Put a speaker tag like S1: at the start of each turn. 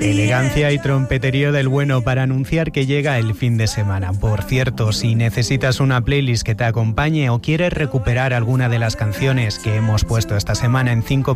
S1: Elegancia y trompeterío del bueno para anunciar que llega el fin de semana. Por cierto, si necesitas una playlist que te acompañe o quieres recuperar alguna de las canciones que hemos puesto esta semana en 5